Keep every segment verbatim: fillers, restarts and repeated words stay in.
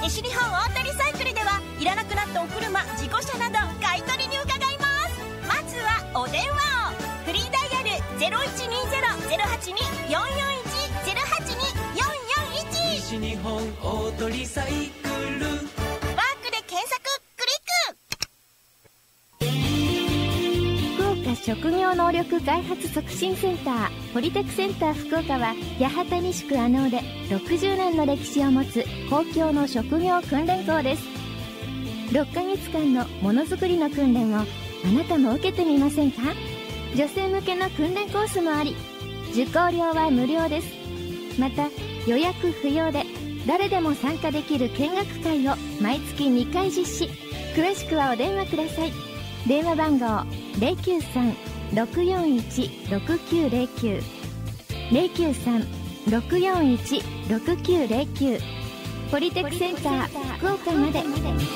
西日本オートリサイクルではいらなくなったお車、事故車など買い取りに伺います。まずはお電話を。フリーダイヤル ゼロいちにゼロ ゼロはちに よんよんいち ゼロはちに よんよんいち。 西日本オートリサイクル。 ワークで検索クリック。 福岡職業能力開発促進センターポリテクセンター福岡は八幡西区阿能でろくじゅうねんの歴史を持つ公共の職業訓練校です。ろっかげつかんのものづくりの訓練をあなたも受けてみませんか？女性向けの訓練コースもあり、受講料は無料です。また予約不要で誰でも参加できる見学会を毎月にかい実施。詳しくはお電話ください。電話番号 ゼロきゅうさん ろくよんいち ろくきゅうゼロきゅう ゼロきゅうさん ろくよんいち ろくきゅうゼロきゅう。ポリテクセンター福岡まで。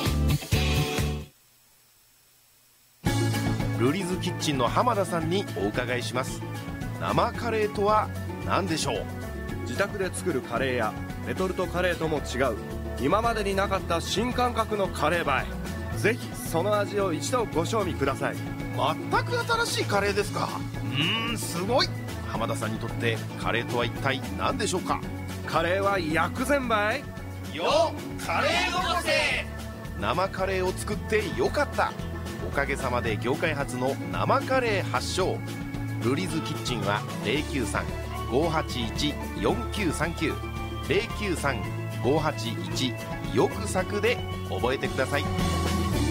ルリズキッチンの浜田さんにお伺いします。生カレーとは何でしょう？ 自宅で作るカレーやレトルトカレーとも違う今までになかった新感覚のカレーバイ。ぜひその味を一度ご賞味ください。 全く新しいカレーですか？うーん、すごい。浜田さんにとってカレーとは一体何でしょうか？ カレーは薬膳バイよカレーのせ。生カレーを作ってよかった。おかげさまで業界初の生カレー発祥。ルリズキッチンは ゼロきゅうさん ごーはちいち よんきゅうさんきゅう ゼロきゅうさん ごーはちいち よくさくで覚えてください。